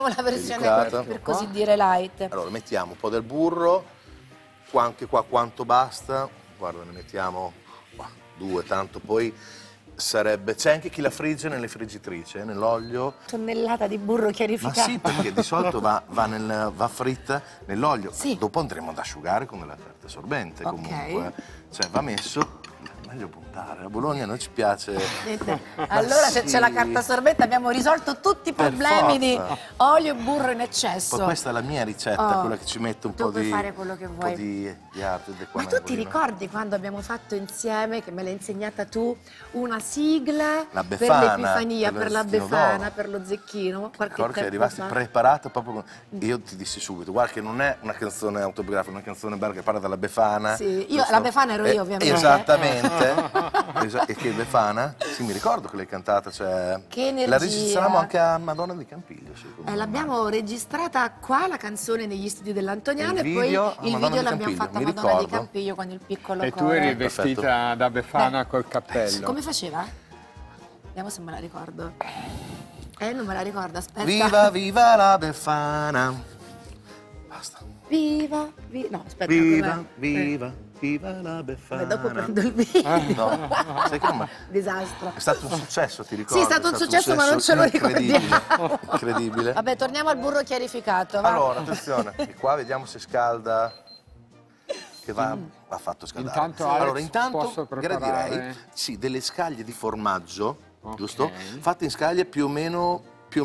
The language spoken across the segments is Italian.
La versione per così dire light. Allora mettiamo un po' del burro, anche qua quanto basta, guarda ne mettiamo 2, tanto poi sarebbe, c'è anche chi la frigge nelle friggitrici, nell'olio. Tonnellata di burro chiarificato. Ma sì, perché di solito va fritta nell'olio, sì. Dopo andremo ad asciugare con della carta assorbente comunque, cioè va messo. Meglio puntare, a Bologna a noi ci piace. Allora se c'è la carta assorbente abbiamo risolto tutti i problemi di olio e burro in eccesso. Poi questa è la mia ricetta, quella che ci mette un po' puoi di fare quello che vuoi. di arte. Ma tu ti ricordi quando abbiamo fatto insieme, che me l'hai insegnata tu, una sigla per l'Epifania, per la Befana, per lo Zecchino? Ricordo che arrivasti preparata proprio io ti dissi subito, guarda che non è una canzone autobiografica, una canzone bella che parla della Befana. Sì, la Befana ero io ovviamente. Esattamente. E che Befana? Sì, mi ricordo che l'hai cantata, cioè. Che energia. La registravamo anche a Madonna di Campiglio. L'abbiamo registrata qua la canzone negli studi dell'Antoniano e poi il video l'abbiamo fatto a Madonna di Campiglio con il piccolo E tu eri vestita da Befana col cappello. Come faceva? Vediamo se me la ricordo. Non me la ricordo, aspetta. Viva, viva la Befana. Basta. Viva, no, aspetta. Viva, viva. Viva la Befana. Dopo prendo il video. No, sai che non Disastro. È stato un successo, ti ricordo? Sì, è stato un successo, ma non ce lo ricordiamo. Incredibile. Vabbè, torniamo al burro chiarificato. Va? Allora, attenzione, e qua vediamo se scalda. Che va fatto scaldare. Intanto, Alex, allora, intanto posso preparare? gradirei sì, delle scaglie di formaggio, giusto? Fatte in scaglie più o meno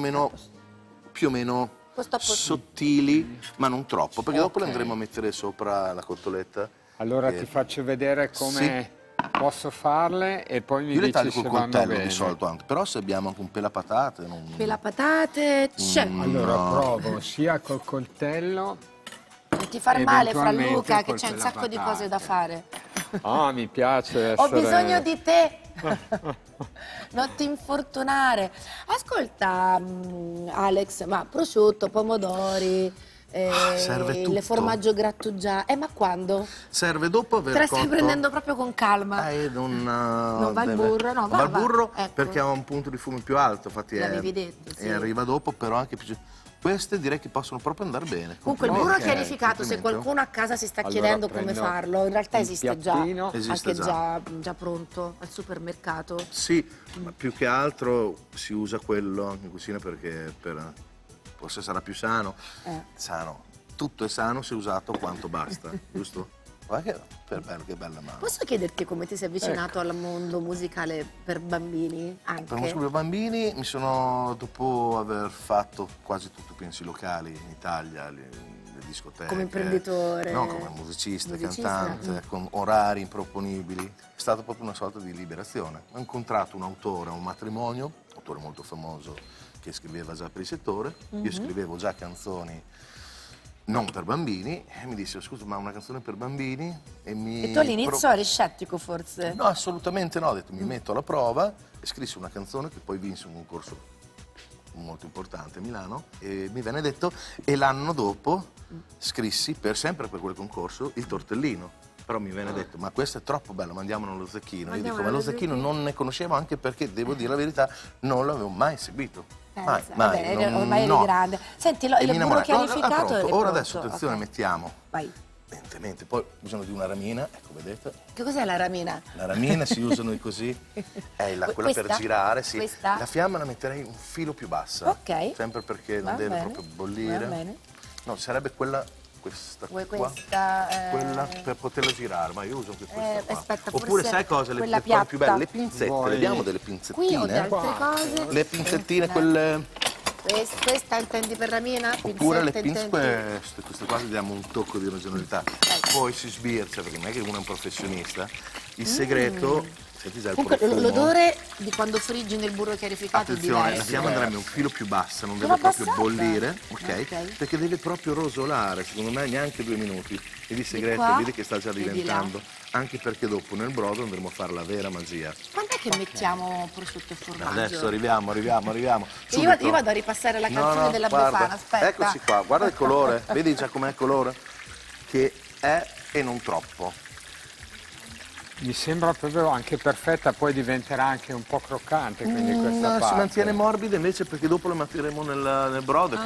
sottili, ma non troppo, perché dopo le andremo a mettere sopra la cotoletta. Allora ti faccio vedere come posso farle e poi mi Io le dici taglio se col vanno coltello bene. di solito anche, però se abbiamo anche un pelapatate... Pelapatate, c'è. Allora provo sia col coltello. Non ti far male, Fra eventualmente Luca, che col c'è un sacco di cose da fare. Ah, mi piace essere... Ho bisogno di te. Non ti infortunare. Ascolta, Alex, ma prosciutto, pomodori... serve tutto. Il formaggio grattugiato. Ma quando? Serve dopo aver te la cotto... stai prendendo proprio con calma. Non va il burro, no, va il burro ecco. Perché ha un punto di fumo più alto, infatti l'avevi detto, sì. E arriva dopo, però anche più... Queste direi che possono proprio andare bene. Comunque il burro chiarificato, se qualcuno a casa si sta chiedendo come farlo, in realtà esiste già, esiste anche già pronto al supermercato. Sì, ma più che altro si usa quello in cucina perché forse sarà più sano. Sano. Tutto è sano se usato quanto basta, giusto? Guarda che bella mano. Posso chiederti come ti sei avvicinato al mondo musicale per bambini? Anche? Per musica per bambini dopo aver fatto quasi tutti i pensi locali in Italia, le discoteche. Come imprenditore? No, come musicista, cantante, con orari improponibili. È stata proprio una sorta di liberazione. Ho incontrato un autore a un matrimonio, un autore molto famoso che scriveva già per il settore. Io scrivevo già canzoni non per bambini, e mi disse, scusa, ma una canzone per bambini? E tu all'inizio eri scettico forse? No, assolutamente no, ho detto mi metto alla prova e scrissi una canzone che poi vinse un concorso molto importante a Milano e mi venne detto, e l'anno dopo scrissi, sempre per quel concorso, il tortellino. Però mi venne detto, ma questo è troppo bello, mandiamolo allo Zecchino. Io dico, ma lo Zecchino non ne conoscevo, anche perché, devo dire la verità, non l'avevo mai seguito. Mai, ormai eri grande. Senti, il burro chiarificato è Ora adesso, attenzione, mettiamo. Vai. Lentamente, poi ho bisogno di una ramina, ecco, vedete? Che cos'è la ramina? La ramina si usano così, è quella per girare, sì. Questa? La fiamma la metterei un filo più bassa. Ok. Sempre perché non deve proprio bollire. Va bene. No, sarebbe questa Vuoi qua, questa? quella per poterla girare, ma io uso anche questa qua. Aspetta, oppure sai cosa? Le cose più belle, le pinzette, le diamo delle pinzettine. Qui ho altre cose. Le pinzettine, quelle... Questa intendi per ramina? Oppure le pinze, queste qua le diamo un tocco di ragionevolezza. Poi si sbircia, perché non è che uno è un professionista. Il segreto, senti già il profumo. L'odore di quando friggi nel burro chiarificato è diverso. Attenzione, la fiamma andrebbe un filo più bassa, non deve proprio bollire, perché deve proprio rosolare, secondo me neanche 2 minuti. Vedi il segreto, vedi che sta già diventando. Anche perché dopo nel brodo andremo a fare la vera magia. Quando è che mettiamo prosciutto e formaggio? Adesso arriviamo. Io vado a ripassare la canzone della Befana, aspetta. Eccoci qua, guarda il colore, vedi già com'è il colore? Che è e non troppo. Mi sembra proprio anche perfetta, poi diventerà anche un po' croccante, quindi questa parte. Si mantiene morbida invece perché dopo la metteremo nel brodo.